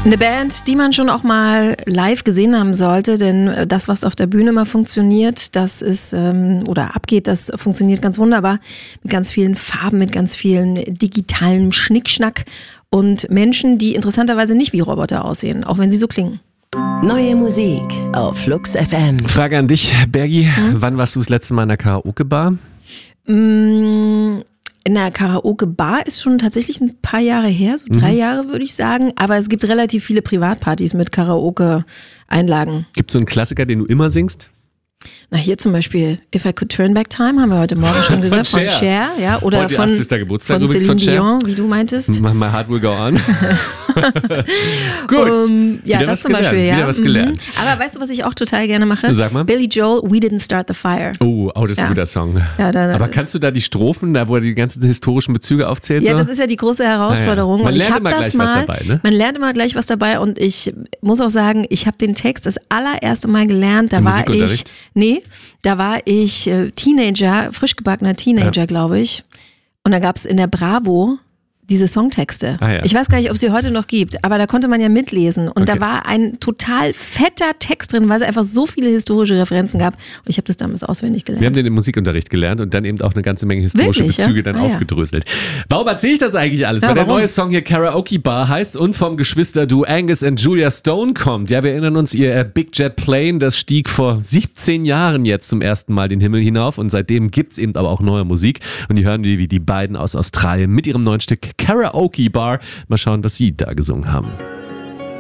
Eine Band, die man schon auch mal live gesehen haben sollte, denn das, was auf der Bühne mal funktioniert, das ist oder abgeht, das funktioniert ganz wunderbar mit ganz vielen Farben, mit ganz vielen digitalen Schnickschnack und Menschen, die interessanterweise nicht wie Roboter aussehen, auch wenn sie so klingen. Neue Musik auf Flux FM. Frage an dich, Bergi. Wann warst du das letzte Mal in der Karaoke-Bar? In der Karaoke-Bar ist schon tatsächlich ein paar Jahre her, so 3 Jahre würde ich sagen. Aber es gibt relativ viele Privatpartys mit Karaoke-Einlagen. Gibt es so einen Klassiker, den du immer singst? Na, hier zum Beispiel If I Could Turn Back Time, haben wir heute Morgen schon gesagt, von Cher. Ja, oder heute von 80. Geburtstag von übrigens Celine von Cher. Dion, wie du meintest. My heart will go on. Gut. Ja, Wieder das was zum Beispiel, gelernt. ja. Wieder was gelernt. Aber weißt du, was ich auch total gerne mache? Sag mal. Billy Joel, We Didn't Start the Fire. Oh, das ist ein guter Song. Ja, aber kannst du da die Strophen, da wo er die ganzen historischen Bezüge aufzählt? Ja, so? das ist ja die große Herausforderung. Man Und ich lernt habe immer das gleich was dabei, ne? Man lernt immer gleich was dabei und ich muss auch sagen, ich habe den Text das allererste Mal gelernt, da war ich Teenager, frisch gebackener Teenager, glaube ich. Und da gab es in der Bravo diese Songtexte. Ja. Ich weiß gar nicht, ob es sie heute noch gibt, aber da konnte man ja mitlesen. Und da war ein total fetter Text drin, weil es einfach so viele historische Referenzen gab. Und ich habe das damals auswendig gelernt. Wir haben den im Musikunterricht gelernt und dann eben auch eine ganze Menge historische Bezüge dann aufgedröselt. Warum erzähle ich das eigentlich alles? Weil der neue Song hier Karaoke Bar heißt und vom Geschwisterduo Angus und Julia Stone kommt. Ja, wir erinnern uns, ihr Big Jet Plane, das stieg vor 17 Jahren jetzt zum ersten Mal den Himmel hinauf und seitdem gibt es eben aber auch neue Musik. Und die hören wir, wie die beiden aus Australien mit ihrem neuen Stück Karaoke Bar. Mal schauen, was sie da gesungen haben.